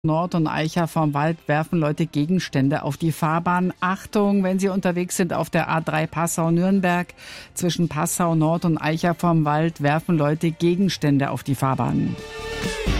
Nord und Eicher vom Wald werfen Leute Gegenstände auf die Fahrbahn. Achtung, wenn Sie unterwegs sind auf der A3 Passau-Nürnberg. Zwischen Passau Nord und Eicher vom Wald werfen Leute Gegenstände auf die Fahrbahn.